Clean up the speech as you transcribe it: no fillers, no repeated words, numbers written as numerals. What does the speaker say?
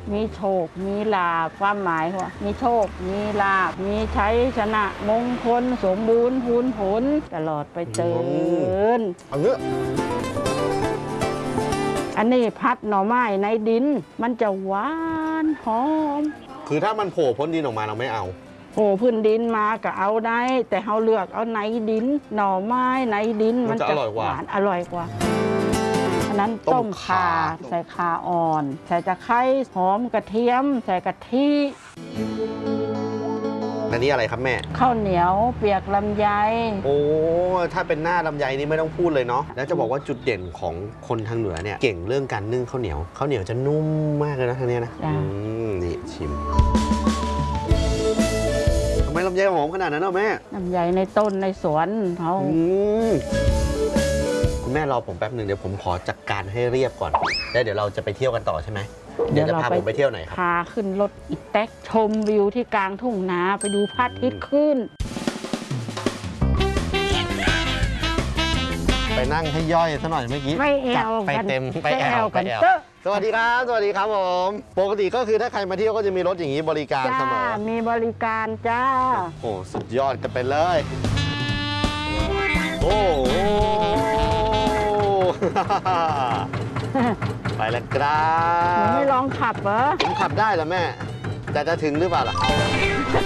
มีโชคมีลาภความหมายว่ามีโชคมีลาภมีชัยชนะมงคลสมบูรณ์พูนผลตลอดไปเตือนอันนี้พัดหน่อไม้ในดินมันจะหวานหอมคือถ้ามันโผล่พ้นดินออกมาเราไม่เอาโผล่พื้นดินมาก็เอาได้แต่เราเลือกเอาในดินหน่อไม้ในดินมันจะหวานอร่อยกว่าอันนั้นต้มข่าใส่ข่าอ่อนใส่ตะไคร้หอมกระเทียมใส่กะทิอันนี้อะไรครับแม่ข้าวเหนียวเปียกลำไยโอ้ถ้าเป็นหน้าลำไยนี่ไม่ต้องพูดเลยเนาะแล้วจะบอกว่าจุดเด่นของคนทางเหนือเนี่ยเก่งเรื่องการนึ่งข้าวเหนียวจะนุ่มมากเลยนะทางนี้นะนี่ชิมทำไมลำไยหอมขนาดนั้นเนาะแม่ลำไยในต้นในสวนเขาคุณแม่รอผมแป๊บหนึ่งเดี๋ยวผมขอจัดการให้เรียบก่อนแล้วเดี๋ยวเราจะไปเที่ยวกันต่อใช่ไหมเดี๋ยวจะพาผมไปเที่ยวไหนครับพาขึ้นรถอีแท็กชมวิวที่กลางทุ่งนาไปดูพระอาทิตย์ขึ้นไปนั่งให้ย่อยซะหน่อยเมื่อกี้ไม่แอวไปเต็มไปแอวสวัสดีครับสวัสดีครับผมปกติก็คือถ้าใครมาเที่ยวก็จะมีรถอย่างนี้บริการเสมอมีบริการจ้าโอ้สุดยอดกันไปเลยโอ้ไปแล้วครับไม่ลองขับเหรอผมขับได้แล้วแม่แต่จะถึงหรือเปล่าล่ะ